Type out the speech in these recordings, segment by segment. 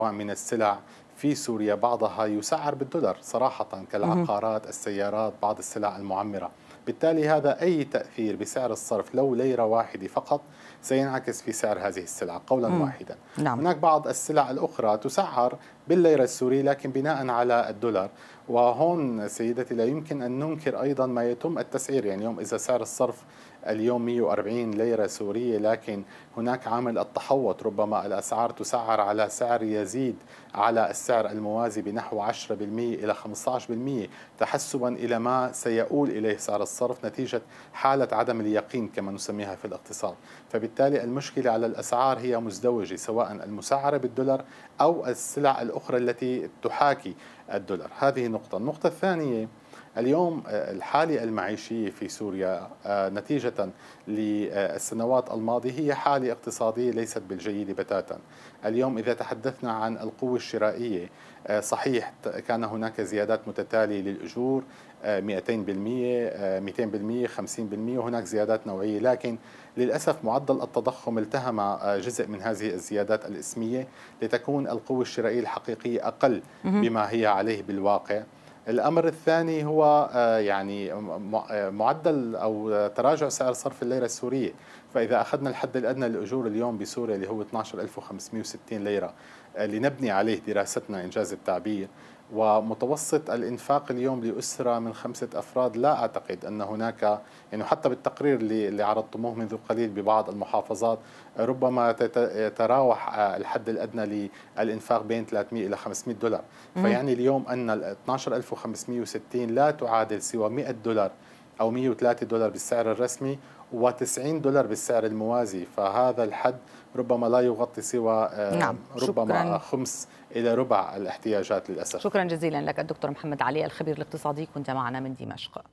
من السلع في سوريا بعضها يسعر بالدولار صراحة مهم. كالعقارات، السيارات، بعض السلع المعمرة. بالتالي هذا أي تأثير بسعر الصرف لو ليرة واحدة فقط سينعكس في سعر هذه السلع قولا مم. واحدا. نعم. هناك بعض السلع الأخرى تسعر بالليرة السورية لكن بناء على الدولار. وهون سيدتي لا يمكن أن ننكر أيضا ما يتم التسعير، يعني اليوم إذا سعر الصرف اليوم 140 ليرة سورية، لكن هناك عامل التحوط، ربما الأسعار تسعر على سعر يزيد على السعر الموازي بنحو 10% إلى 15% تحسبا إلى ما سيؤول إليه سعر الصرف نتيجة حالة عدم اليقين كما نسميها في الاقتصاد. فبالتالي المشكلة على الأسعار هي مزدوجة، سواء المسعرة بالدولار أو السلع الأخرى التي تحاكي الدولار. هذه نقطة. النقطة الثانية، اليوم الحالة المعيشية في سوريا نتيجة للسنوات الماضية هي حالة اقتصادية ليست بالجيدة بتاتا. اليوم إذا تحدثنا عن القوة الشرائية، صحيح كان هناك زيادات متتالية للأجور 200%، 200%، 50%، وهناك زيادات نوعية، لكن للأسف معدل التضخم التهم جزء من هذه الزيادات الإسمية لتكون القوة الشرائية الحقيقية أقل مهم. بما هي عليه بالواقع. الأمر الثاني هو يعني معدل أو تراجع سعر صرف الليرة السورية. فإذا أخذنا الحد الأدنى للأجور اليوم بسوريا اللي هو 12560 ليرة لنبني عليه دراستنا إنجاز التعبير، ومتوسط الإنفاق اليوم لأسرة من 5 أفراد، لا أعتقد أن هناك، يعني حتى بالتقرير اللي عرضتموه منذ قليل ببعض المحافظات ربما يتراوح الحد الأدنى للإنفاق بين 300 إلى 500 دولار. مهم. فيعني اليوم أن ال 12560 لا تعادل سوى 100 دولار أو 103 دولار بالسعر الرسمي و90 دولار بالسعر الموازي. فهذا الحد ربما لا يغطي سوى نعم، ربما شكرا. خمس إلى ربع الاحتياجات للأسف. شكرا جزيلا لك الدكتور محمد علي، الخبير الاقتصادي، كنت معنا من دمشق.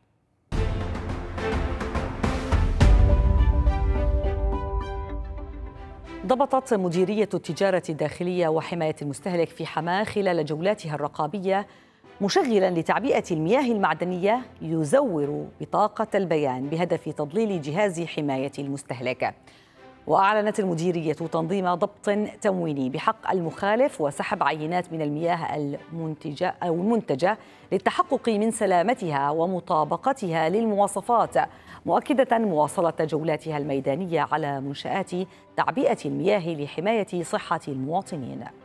ضبطت مديرية التجارة الداخلية وحماية المستهلك في حماة خلال جولاتها الرقابية مشغلا لتعبئة المياه المعدنية يزور بطاقة البيان بهدف تضليل جهاز حماية المستهلك. وأعلنت المديرية تنظيم ضبط تمويني بحق المخالف وسحب عينات من المياه المنتجة للتحقق من سلامتها ومطابقتها للمواصفات، مؤكدة مواصلة جولاتها الميدانية على منشآت تعبئة المياه لحماية صحة المواطنين.